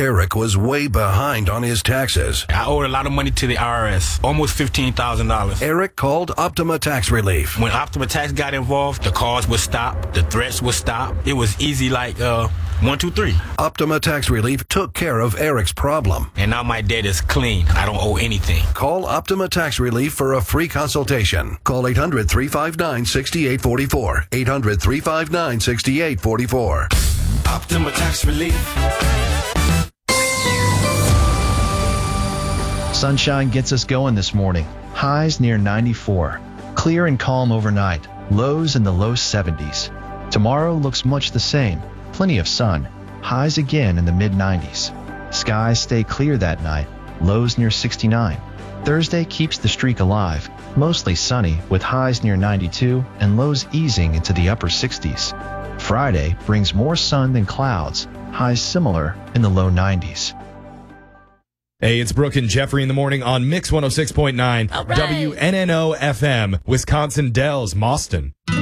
Eric was way behind on his taxes. I owed a lot of money to the IRS, almost $15,000. Eric called Optima Tax Relief. When Optima Tax got involved, the calls would stop, the threats would stop. It was easy like 1, 2, 3. Optima Tax Relief took care of Eric's problem. And now my debt is clean. I don't owe anything. Call Optima Tax Relief for a free consultation. Call 800-359-6844. 800-359-6844. Optima Tax Relief. Sunshine gets us going this morning. Highs near 94. Clear and calm overnight. Lows in the low 70s. Tomorrow looks much the same. Plenty of sun. Highs again in the mid-90s. Skies stay clear that night. Lows near 69. Thursday keeps the streak alive. Mostly sunny with highs near 92 and lows easing into the upper 60s. Friday brings more sun than clouds. Highs similar in the low 90s. Hey, it's Brooke and Jeffrey in the morning on Mix 106.9 All right. WNNO FM, Wisconsin Dells, Mauston.